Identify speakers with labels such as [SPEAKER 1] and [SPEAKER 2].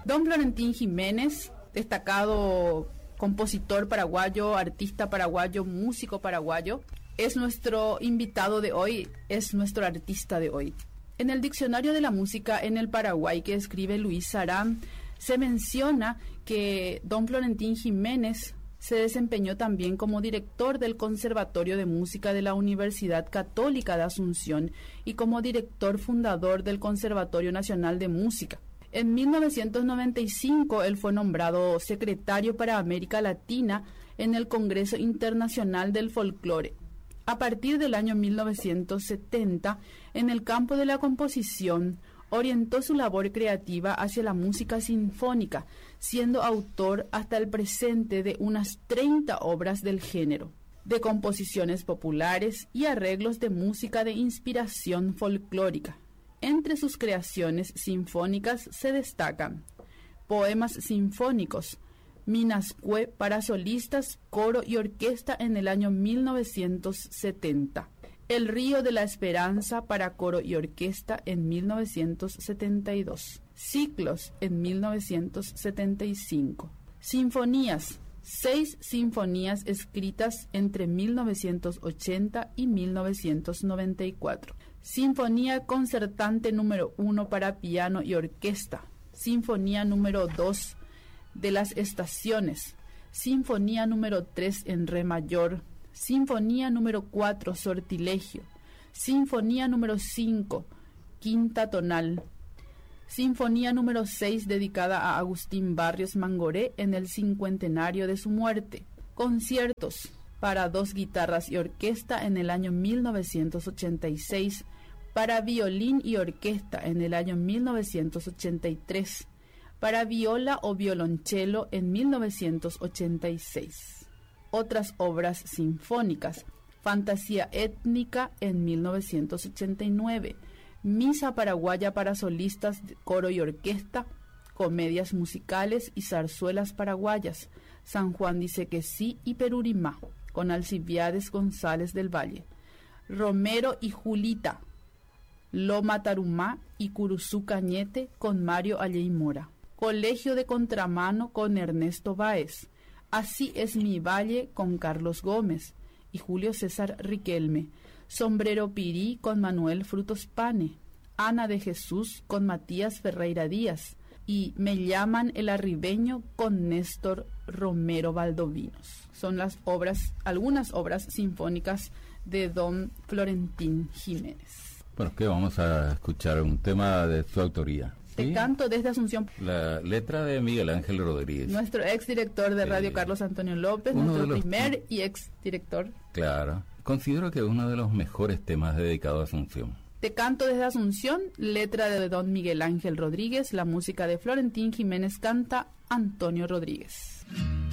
[SPEAKER 1] Don Florentín Jiménez, destacado compositor paraguayo, artista paraguayo, músico paraguayo, es nuestro invitado de hoy, es nuestro artista de hoy. En el Diccionario de la Música en el Paraguay que escribe Luis Sarán, se menciona que don Florentín Jiménez se desempeñó también como director del Conservatorio de Música de la Universidad Católica de Asunción y como director fundador del Conservatorio Nacional de Música. En 1995 él fue nombrado secretario para América Latina en el Congreso Internacional del Folclore. A partir del año 1970, en el campo de la composición, orientó su labor creativa hacia la música sinfónica, siendo autor hasta el presente de unas 30 obras del género, de composiciones populares y arreglos de música de inspiración folclórica. Entre sus creaciones sinfónicas se destacan poemas sinfónicos, Minascue para solistas, coro y orquesta en el año 1970. El río de la esperanza para coro y orquesta en 1972. Ciclos en 1975. Sinfonías. 6 sinfonías escritas entre 1980 y 1994. Sinfonía concertante número 1 para piano y orquesta. Sinfonía número 2 de las estaciones, Sinfonía número 3 en re mayor, Sinfonía número 4 sortilegio, Sinfonía número 5 quinta tonal, Sinfonía número 6 dedicada a Agustín Barrios Mangoré en el cincuentenario de su muerte, conciertos para 2 guitarras y orquesta en el año 1986, para violín y orquesta en el año 1983, para viola o violonchelo en 1986. Otras obras sinfónicas: Fantasía étnica en 1989, Misa paraguaya para solistas, coro y orquesta, comedias musicales y zarzuelas paraguayas, San Juan dice que sí y Perurimá, con Alcibiades González del Valle, Romero y Julita, Loma Tarumá y Curuzú Cañete con Mario Alley Mora, Colegio de Contramano con Ernesto Báez, Así es mi valle con Carlos Gómez y Julio César Riquelme, Sombrero Pirí con Manuel Frutos Pane, Ana de Jesús con Matías Ferreira Díaz y Me llaman el Arribeño con Néstor Romero Valdovinos. Son las obras, algunas obras sinfónicas de don Florentín Jiménez.
[SPEAKER 2] Bueno, que vamos a escuchar un tema de su autoría.
[SPEAKER 1] Te canto desde Asunción.
[SPEAKER 2] La letra de Miguel Ángel Rodríguez.
[SPEAKER 1] Nuestro exdirector de radio, Carlos Antonio López, nuestro primer y exdirector.
[SPEAKER 2] Claro. Considero que es uno de los mejores temas dedicados a Asunción.
[SPEAKER 1] Te canto desde Asunción, letra de don Miguel Ángel Rodríguez, la música de Florentín Jiménez, canta Antonio Rodríguez.